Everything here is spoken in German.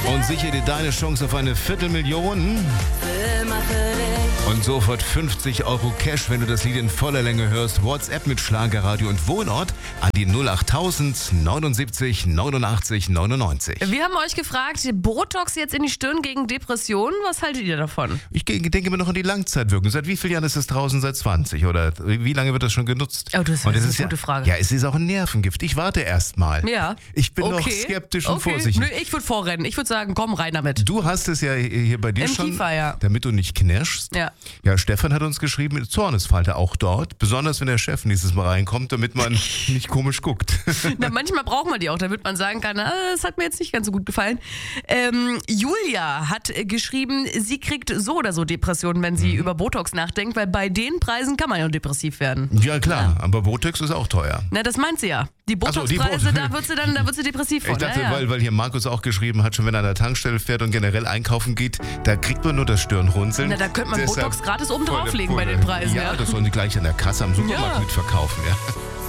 Und sichere dir deine Chance auf eine Viertelmillion. Und sofort 50 € Cash, wenn du das Lied in voller Länge hörst. WhatsApp mit Schlagerradio und Wohnort an die 08000 79 89 99. Wir haben euch gefragt, Botox jetzt in die Stirn gegen Depressionen, was haltet ihr davon? Ich denke immer noch an die Langzeitwirkung. Seit wie vielen Jahren ist es draußen? Seit 20 oder wie lange wird das schon genutzt? Oh, das ist eine gute Frage. Ja, es ist auch ein Nervengift. Ich warte erst mal. Ja. Ich bin noch skeptisch und vorsichtig. Nö, ich würde vorrennen. Ich würde sagen, komm, rein damit. Du hast es ja hier bei dir Im schon, Kiefer, ja. damit du nicht knirschst. Ja. Ja, Stefan hat uns geschrieben, Zornesfalte auch dort. Besonders wenn der Chef nächstes Mal reinkommt, damit man nicht komisch guckt. Na, manchmal braucht man die auch, damit man sagen kann, das hat mir jetzt nicht ganz so gut gefallen. Julia hat geschrieben, sie kriegt so oder so Depressionen, wenn sie über Botox nachdenkt, weil bei den Preisen kann man ja depressiv werden. Ja klar, aber Botox ist auch teuer. Na, das meint sie ja. Die Ach so, Botox-Preise, da wird sie depressiv von. Ich dachte, ja. weil hier Markus auch geschrieben hat, schon wenn er an der Tankstelle fährt und generell einkaufen geht, da kriegt man nur das Stirnrunzeln. Na, da könnte man Deshalb Botox gratis oben volle drauflegen bei Pulle. den Preisen. Ja, das sollen die gleich an der Kasse am Supermarkt mitverkaufen. Ja.